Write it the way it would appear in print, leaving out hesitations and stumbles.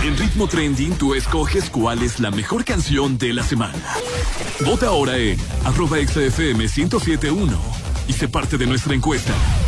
En Ritmo Trending tú escoges cuál es la mejor canción de la semana. Vota ahora en @exafm 1071 y sé parte de nuestra encuesta.